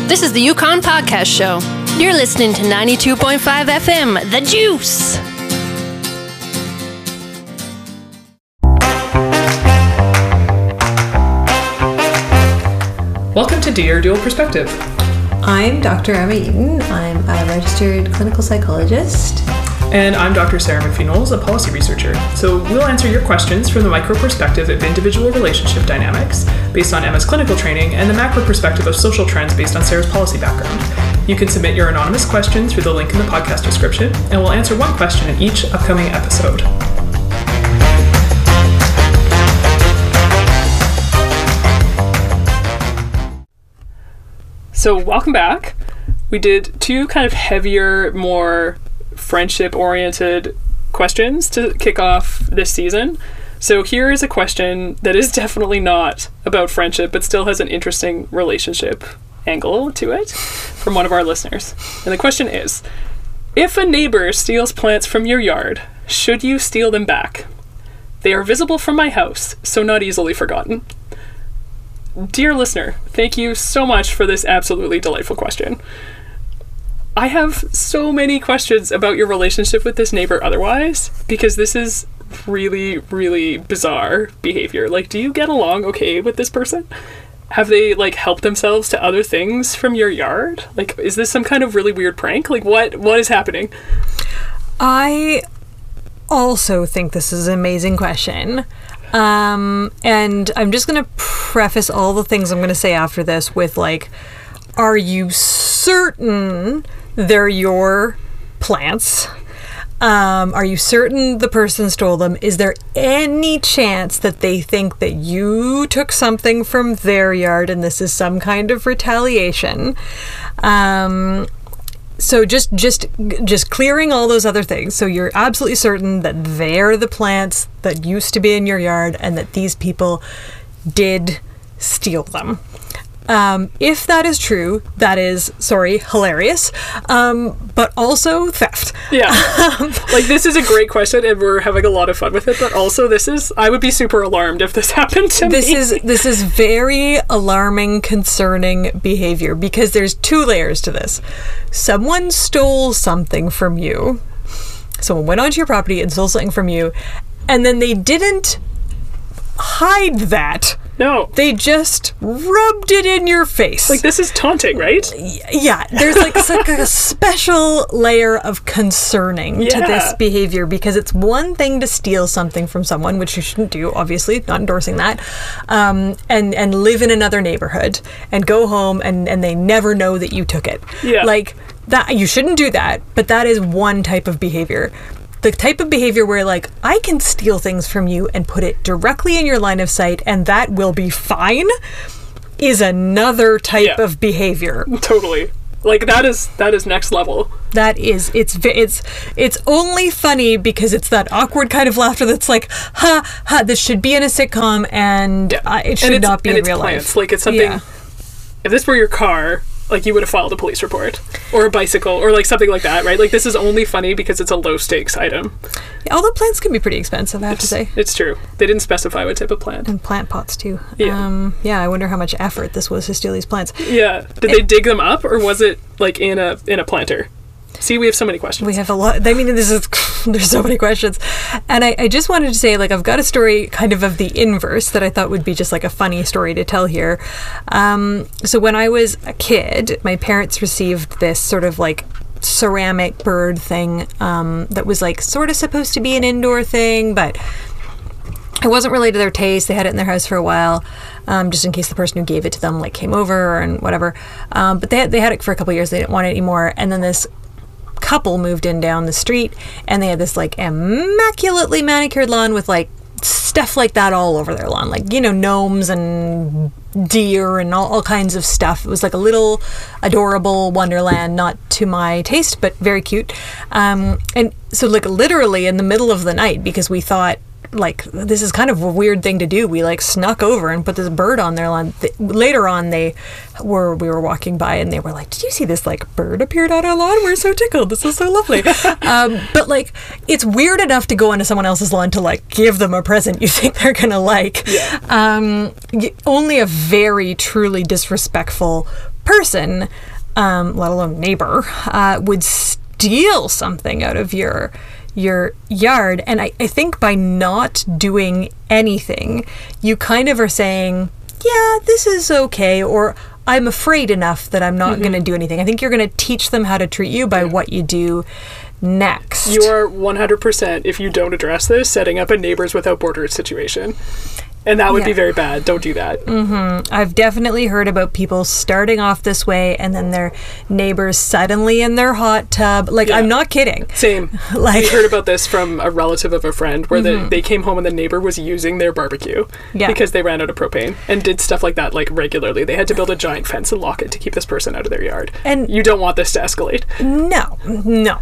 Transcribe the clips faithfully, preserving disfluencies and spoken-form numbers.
This is the Yukon Podcast Show. You're listening to ninety-two point five F M, The Juice. Welcome to Dear Dual Perspective. I'm Doctor Emma Eaton. I'm a registered clinical psychologist. And I'm Doctor Sarah McPhee-Knowles, a policy researcher. So we'll answer your questions from the micro perspective of individual relationship dynamics based on Emma's clinical training and the macro perspective of social trends based on Sarah's policy background. You can submit your anonymous questions through the link in the podcast description, and we'll answer one question in each upcoming episode. So welcome back. We did two kind of heavier, more friendship-oriented questions to kick off this season. So here is a question that is definitely not about friendship, but still has an interesting relationship angle to it from one of our listeners. And the question is, if a neighbor steals plants from your yard, should you steal them back? They are visible from my house, so not easily forgotten. Dear listener, thank you so much for this absolutely delightful question. I have so many questions about your relationship with this neighbor otherwise, because this is really, really bizarre behavior. Like, do you get along okay with this person? Have they, like, helped themselves to other things from your yard? Like, is this some kind of really weird prank? Like, what what is happening? I also think this is an amazing question. Um, and I'm just going to preface all the things I'm going to say after this with, like, are you certain they're your plants? Um, are you certain the person stole them? Is there any chance that they think that you took something from their yard and this is some kind of retaliation? Um, so just just just clearing all those other things. So you're absolutely certain that they're the plants that used to be in your yard and that these people did steal them. Um, if that is true, that is, sorry, hilarious, um, but also theft. Yeah. Like, this is a great question and we're having a lot of fun with it, but also this is, I would be super alarmed if this happened to this me. This is this is very alarming, concerning behavior because there's two layers to this. Someone stole something from you. Someone went onto your property and stole something from you, and then they didn't hide that. No. They just rubbed it in your face. Like, this is taunting, right? Yeah. There's like, like a special layer of concerning yeah. to this behavior because it's one thing to steal something from someone, which you shouldn't do, obviously, not endorsing that, um, and, and live in another neighborhood and go home and, and they never know that you took it. Yeah. Like, that, you shouldn't do that, but that is one type of behavior. The type of behavior where, like, I can steal things from you and put it directly in your line of sight and that will be fine is another type yeah. of behavior. Totally. Like, that is that is next level. That is, it's it's it's only funny because it's that awkward kind of laughter that's like, ha, ha, this should be in a sitcom and yeah. uh, it should not be and in it's real plants. life. Like, it's something, yeah. if this were your car, like, you would have filed a police report or a bicycle or like something like that, right? Like, this is only funny because it's a low stakes item. Yeah, although plants can be pretty expensive, I have it's, to say. It's true. They didn't specify what type of plant. And plant pots too. Yeah. Um, yeah, I wonder how much effort this was to steal these plants. Yeah. Did it, they dig them up or was it like in a in a planter? See, we have so many questions. We have a lot. I mean, this is there's so many questions. And I, I just wanted to say, like, I've got a story kind of of the inverse that I thought would be just like a funny story to tell here. Um, so when I was a kid, my parents received this sort of like ceramic bird thing um, that was like sort of supposed to be an indoor thing, but it wasn't really to their taste. They had it in their house for a while, um, just in case the person who gave it to them like came over and whatever. Um, but they had, they had it for a couple of years. They didn't want it anymore. And then this couple moved in down the street and they had this like immaculately manicured lawn with like stuff like that all over their lawn, like, you know, gnomes and deer and all, all kinds of stuff. It was like a little adorable wonderland, not to my taste, but very cute. Um, and so like literally in the middle of the night, because we thought like, this is kind of a weird thing to do. We like snuck over and put this bird on their lawn. Th- later on, they were, we were walking by and they were like, did you see this like bird appeared on our lawn? We're so tickled. This is so lovely. um, but like, it's weird enough to go onto someone else's lawn to like give them a present you think they're going to like. Yeah. Um, y- only a very truly disrespectful person, um, let alone neighbor, uh, would steal something out of your your yard. And I, I think by not doing anything, you kind of are saying, yeah, this is okay, or I'm afraid enough that I'm not mm-hmm. going to do anything. I think you're going to teach them how to treat you by yeah. what you do next. You are one hundred percent, if you don't address this, setting up a neighbors without borders situation. And that would yeah. be very bad. Don't do that. Mm-hmm. I've definitely heard about people starting off this way and then their neighbors suddenly in their hot tub. Like, yeah. I'm not kidding. Same. Like, we heard about this from a relative of a friend where mm-hmm. the, they came home and the neighbor was using their barbecue yeah. because they ran out of propane and did stuff like that like regularly. They had to build a giant fence and lock it to keep this person out of their yard. And you don't want this to escalate. No, no.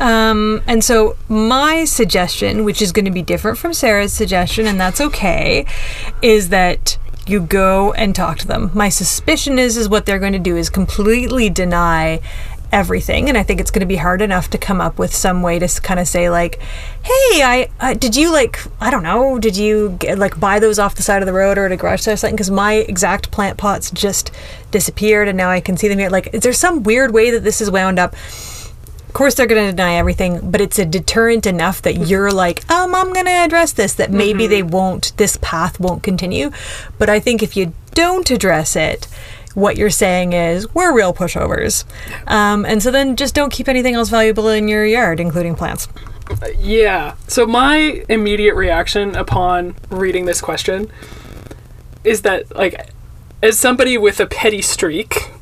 Um, and so my suggestion, which is going to be different from Sarah's suggestion, and that's okay, is that you go and talk to them. My suspicion is is what they're going to do is completely deny everything, and I think it's going to be hard enough to come up with some way to kind of say like, hey, I uh, did you like I don't know did you get, like buy those off the side of the road or at a garage sale or something, because my exact plant pots just disappeared and now I can see them here. Like, is there some weird way that this is wound up? Of course they're going to deny everything, but it's a deterrent enough that you're like, um, I'm going to address this, that maybe mm-hmm. they won't, this path won't continue. But I think if you don't address it, what you're saying is, we're real pushovers. Um, and so then just don't keep anything else valuable in your yard, including plants. Yeah. So my immediate reaction upon reading this question is that, like, as somebody with a petty streak...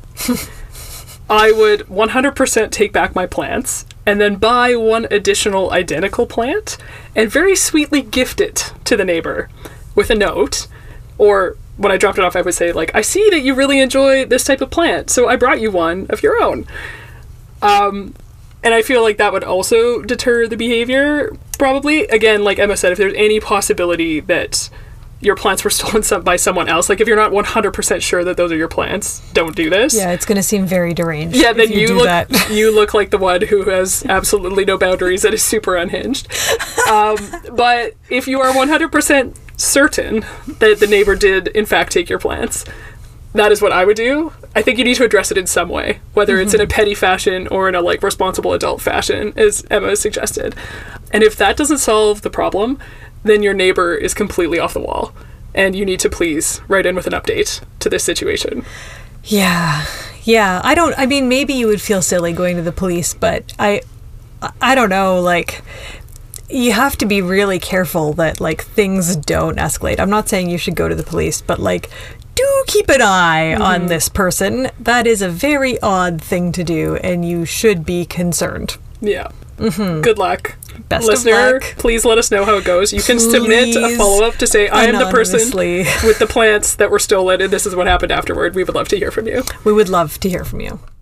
I would one hundred percent take back my plants and then buy one additional identical plant and very sweetly gift it to the neighbor with a note. Or when I dropped it off, I would say, like, I see that you really enjoy this type of plant, so I brought you one of your own. Um, and I feel like that would also deter the behavior, probably. Again, like Emma said, if there's any possibility that your plants were stolen some, by someone else, like if you're not one hundred percent sure that those are your plants, don't do this. Yeah, it's going to seem very deranged. Yeah, then you, you do look that. you look like the one who has absolutely no boundaries and is super unhinged. Um, but if you are one hundred percent certain that the neighbor did in fact take your plants, that is what I would do. I think you need to address it in some way, whether mm-hmm. it's in a petty fashion or in a like responsible adult fashion, as Emma suggested. And if that doesn't solve the problem, then your neighbor is completely off the wall, and you need to please write in with an update to this situation. Yeah. Yeah. I don't, I mean, maybe you would feel silly going to the police, but I, I don't know, like, you have to be really careful that, like, things don't escalate. I'm not saying you should go to the police, but, like, do keep an eye mm-hmm. on this person. That is a very odd thing to do, and you should be concerned. Yeah. Mm-hmm. Good luck. Best Listener, of luck. Please let us know how it goes. You can Please, submit a follow-up to say, I am the person with the plants that were stolen, and this is what happened afterward. We would love to hear from you. We would love to hear from you.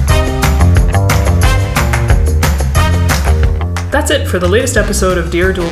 That's it for the latest episode of Dear Dual